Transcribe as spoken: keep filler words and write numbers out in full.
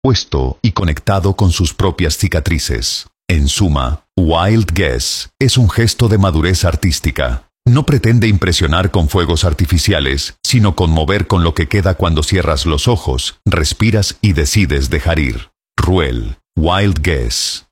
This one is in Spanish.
puesto y conectado con sus propias cicatrices. En suma, Wild Guess es un gesto de madurez artística. No pretende impresionar con fuegos artificiales, sino conmover con lo que queda cuando cierras los ojos, respiras y decides dejar ir. Ruel, Wild Guess.